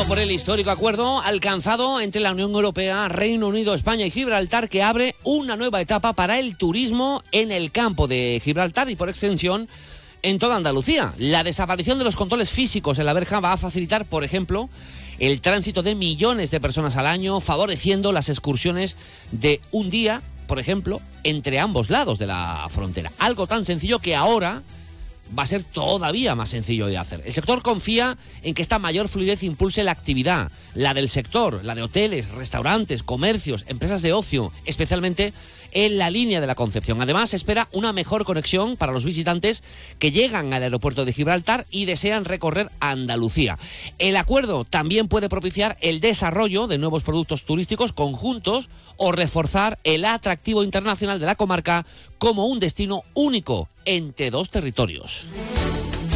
Empezando por el histórico acuerdo alcanzado entre la Unión Europea, Reino Unido, España y Gibraltar, que abre una nueva etapa para el turismo en el campo de Gibraltar y por extensión en toda Andalucía. La desaparición de los controles físicos en la verja va a facilitar, por ejemplo, el tránsito de millones de personas al año, favoreciendo las excursiones de un día, por ejemplo, entre ambos lados de la frontera. Algo tan sencillo que ahora va a ser todavía más sencillo de hacer. El sector confía en que esta mayor fluidez impulse la actividad, la del sector, la de hoteles, restaurantes, comercios, empresas de ocio, especialmente en la línea de la Concepción. Además, se espera una mejor conexión para los visitantes que llegan al aeropuerto de Gibraltar y desean recorrer Andalucía. El acuerdo también puede propiciar el desarrollo de nuevos productos turísticos conjuntos o reforzar el atractivo internacional de la comarca como un destino único entre dos territorios.